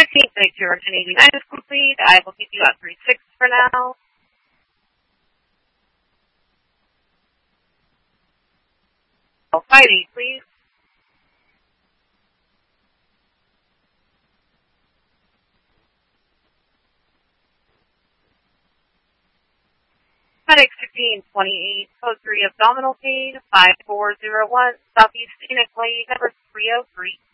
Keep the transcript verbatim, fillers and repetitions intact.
fifteen, thank you, Canadian nine is complete. I will keep you at three six for now. five eight, please. FedEx fifteen twenty-eight, code three abdominal pain, five four zero one, Southeast Scenic Lane, number three oh three.